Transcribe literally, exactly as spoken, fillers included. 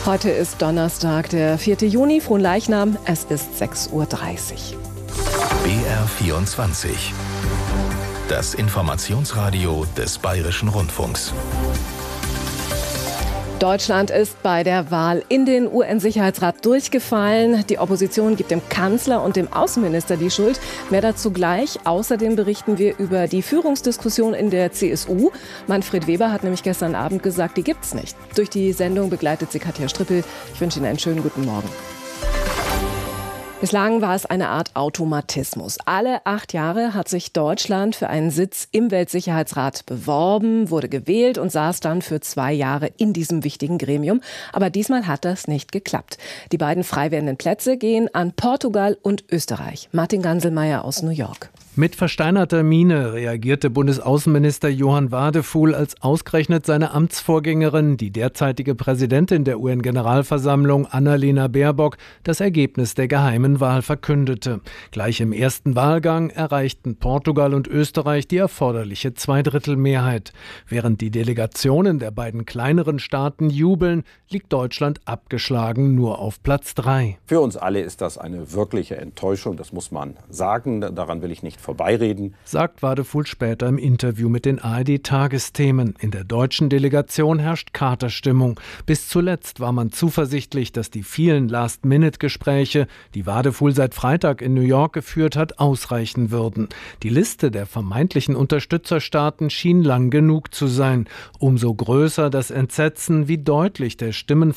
Heute ist Donnerstag, der vierte Juni, Fronleichnam. Es ist sechs Uhr dreißig. B R vierundzwanzig. Das Informationsradio des Bayerischen Rundfunks. Deutschland ist bei der Wahl in den U N-Sicherheitsrat durchgefallen. Die Opposition gibt dem Kanzler und dem Außenminister die Schuld. Mehr dazu gleich. Außerdem berichten wir über die Führungsdiskussion in der C S U. Manfred Weber hat nämlich gestern Abend gesagt, die gibt's nicht. Durch die Sendung begleitet sie Katja Strippel. Ich wünsche Ihnen einen schönen guten Morgen. Bislang war es eine Art Automatismus. Alle acht Jahre hat sich Deutschland für einen Sitz im Weltsicherheitsrat beworben, wurde gewählt und saß dann für zwei Jahre in diesem wichtigen Gremium. Aber diesmal hat das nicht geklappt. Die beiden frei werdenden Plätze gehen an Portugal und Österreich. Martin Ganselmeier aus New York. Mit versteinerter Miene reagierte Bundesaußenminister Johann Wadefuhl, als ausgerechnet seine Amtsvorgängerin, die derzeitige Präsidentin der U N-Generalversammlung, Annalena Baerbock, das Ergebnis der geheimen Wahl verkündete. Gleich im ersten Wahlgang erreichten Portugal und Österreich die erforderliche Zweidrittelmehrheit. Während die Delegationen der beiden kleineren Staaten jubeln, liegt Deutschland abgeschlagen nur auf Platz drei. Für uns alle ist das eine wirkliche Enttäuschung, das muss man sagen. Daran will ich nicht vorbeireden, sagt Wadefuhl später im Interview mit den A R D-Tagesthemen. In der deutschen Delegation herrscht Katerstimmung. Bis zuletzt war man zuversichtlich, dass die vielen Last-Minute-Gespräche, die Wadefuhl seit Freitag in New York geführt hat, ausreichen würden. Die Liste der vermeintlichen Unterstützerstaaten schien lang genug zu sein. Umso größer das Entsetzen, wie deutlich der Stimmen